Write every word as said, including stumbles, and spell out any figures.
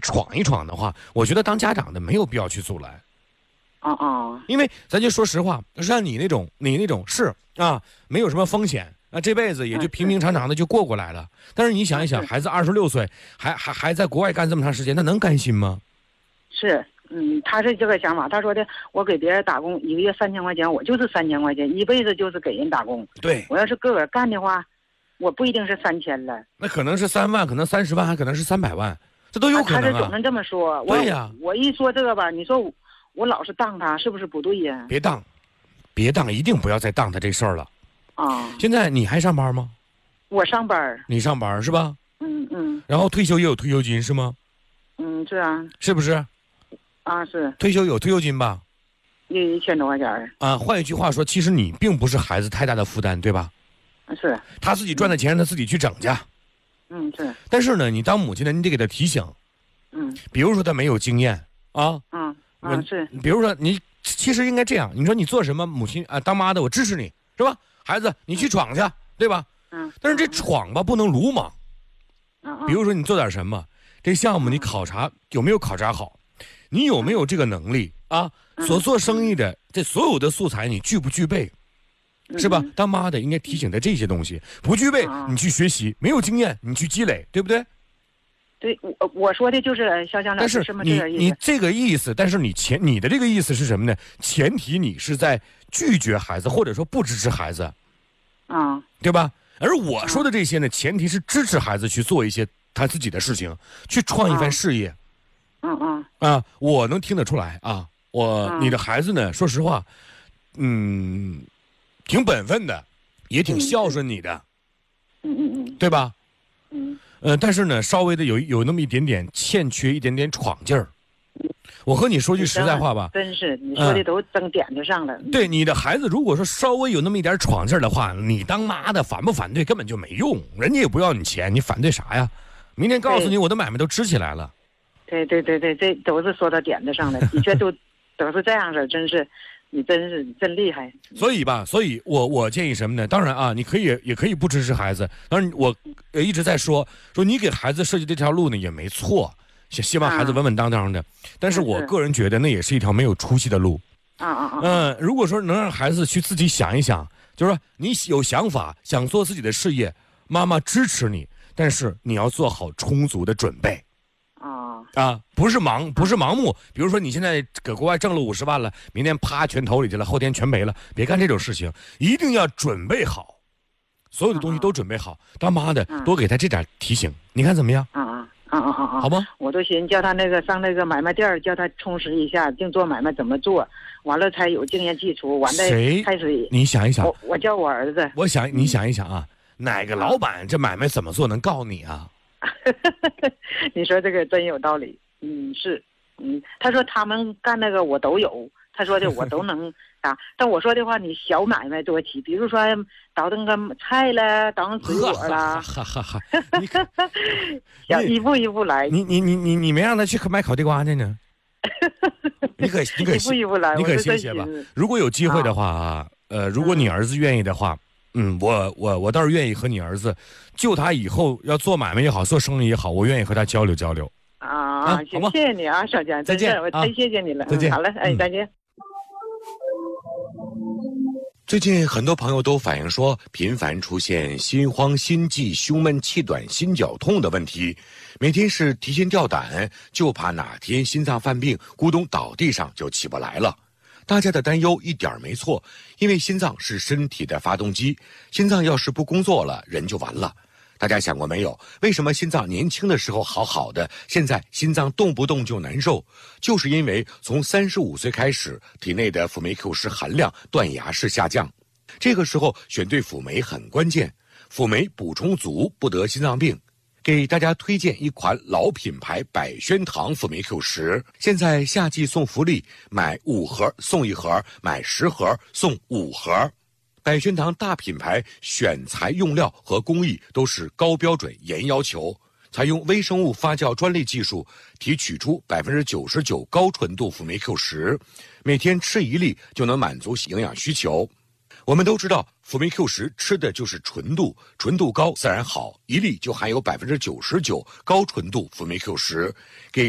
闯一闯的话，我觉得当家长的没有必要去阻拦。 哦哦， 因为咱就说实话，像你那种你那种是啊，没有什么风险啊，这辈子也就平平常常的就过过来了。但是你想一想，孩子二十六岁，还还还在国外干这么长时间，那能甘心吗？ 是，嗯，他是这个想法。他说的，我给别人打工一个月三千块钱，我就是三千块钱，一辈子就是给人打工。 对， 我要是个个干的话，我不一定是三千了， 那可能是三万，可能三十万，还可能是三百万，这都有可能啊。 他是总能这么说。我对呀， 我一说这个吧，你说我。我老是当他，是不是不对呀？ 别当，别当，一定不要再当他这事儿了。 啊！ 现在你还上班吗？ 我上班。 你上班是吧？ 嗯嗯。 然后退休也有退休金是吗？ 嗯，是啊。 是不是？ 啊，是。 退休有退休金吧？ 有一千多块钱。 啊，换一句话说，其实你并不是孩子太大的负担，对吧？ 是。 他自己赚的钱让他自己去整去。 嗯，是。 但是呢，你当母亲的，你得给他提醒。 嗯。 比如说他没有经验啊。 嗯。啊，是。 比如说你其实应该这样，你说你做什么，母亲啊，当妈的我支持你，是吧？孩子，你去闯去，对吧？ 嗯。 但是这闯吧不能鲁莽。 嗯。 比如说你做点什么，这项目你考察有没有考察好，你有没有这个能力啊？所做生意的这所有的素材你具不具备，是吧？当妈的应该提醒他这些东西，不具备你去学习，没有经验你去积累，对不对？ 对，我我说的就是肖乡长， 但是你你这个意思，但是你前你的这个意思是什么呢？前提你是在拒绝孩子，或者说不支持孩子， 啊， 对吧？而我说的这些呢，前提是支持孩子去做一些他自己的事情，去创一番事业。 嗯嗯。 啊，我能听得出来啊，我你的孩子呢，说实话，嗯，挺本分的，也挺孝顺你的， 嗯嗯嗯， 对吧？ 嗯。 呃，但是呢，稍微的有有那么一点点欠缺一点点闯劲儿。我和你说句实在话吧， 真是你说的都整点子上了。 嗯、对你的孩子，如果说稍微有那么一点闯劲儿的话，你当妈的反不反对根本就没用，人家也不要你钱，你反对啥呀？明天告诉你，我的买卖都支起来了。 对对对对，这都是说到点子上了，的确都都是这样式，真是。你真是真厉害， 所以吧，所以我我建议什么呢？当然啊，你可以也可以不支持孩子，当然我一直在说说你给孩子设计这条路呢也没错，希希望孩子稳稳当当的。但是我个人觉得那也是一条没有出息的路。 啊啊啊！ 嗯，如果说能让孩子去自己想一想，就是说你有想法想做自己的事业，妈妈支持你，但是你要做好充足的准备。啊，不是盲，不是盲目。比如说，你现在搁国外挣了五十万了，明天啪全投里去了，后天全没了，别干这种事情。一定要准备好，所有的东西都准备好。当妈的多给他这点提醒，你看怎么样？ 啊啊啊啊啊！ 好吗？ 我都寻思叫他那个上那个买卖店，叫他充实一下，净做买卖怎么做，完了才有经验基础，完了开始。 你想一想， 我我教我儿子。 我想你想一想啊，哪个老板这买卖怎么做能告你啊？ 你说这个真有道理，嗯是，嗯他说他们干那个我都有，他说的我都能打，但我说的话你小买卖多起，比如说倒腾个菜了，倒腾水果啦， 哈哈哈， 小一步一步来。 你你你你你没让他去买烤地瓜去呢？你可你可一步一步来， 你可谢谢吧。如果有机会的话啊，呃，如果你儿子愿意的话。嗯，我我我倒是愿意和你儿子，就他以后要做买卖也好，做生意也好，我愿意和他交流交流。 啊，啊行，谢谢你啊，小江， 再见， 我太谢谢你了， 再见， 好了，哎，再见。 最近很多朋友都反映说，频繁出现心慌、心悸、胸闷、气短、心绞痛的问题，每天是提心吊胆，就怕哪天心脏犯病，咕咚倒地上就起不来了。大家的担忧一点没错，因为心脏是身体的发动机，心脏要是不工作了，人就完了。大家想过没有，为什么心脏年轻的时候好好的，现在心脏动不动就难受？就是因为从三十五岁开始，体内的辅酶 Q 十含量断崖式下降，这个时候选对辅酶很关键，辅酶补充足，不得心脏病。给大家推荐一款老品牌百宣堂辅酶 Q 十，现在夏季送福利，买五盒送一盒，买十盒送五盒。百宣堂大品牌选材用料和工艺都是高标准严要求，采用微生物发酵专利技术，提取出百分之九十九高纯度辅酶 Q 十，每天吃一粒就能满足营养需求。我们都知道，辅酶 Q 十吃的就是纯度，纯度高自然好，一粒就含有百分之九十九高纯度辅酶 Q 十，给